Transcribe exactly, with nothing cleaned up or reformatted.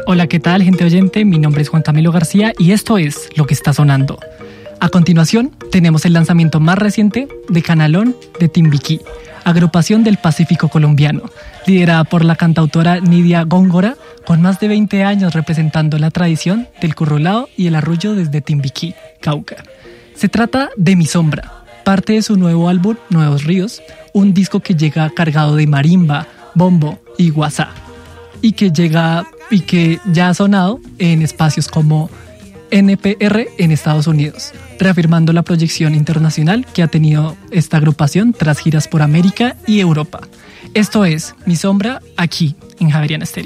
Hola, ¿qué tal, gente oyente? Mi nombre es Juan Camilo García y esto es Lo que está sonando. A continuación, tenemos el lanzamiento más reciente de Canalón de Timbiquí, agrupación del Pacífico colombiano, liderada por la cantautora Nidia Góngora, con más de veinte años representando la tradición del currulao y el arrullo desde Timbiquí, Cauca. Se trata de Mi Sombra, parte de su nuevo álbum Nuevos Ríos, un disco que llega cargado de marimba, bombo y guasá, y que llega y que ya ha sonado en espacios como N P R en Estados Unidos, reafirmando la proyección internacional que ha tenido esta agrupación tras giras por América y Europa. Esto es Mi Sombra, aquí en Javeriana Estéreo.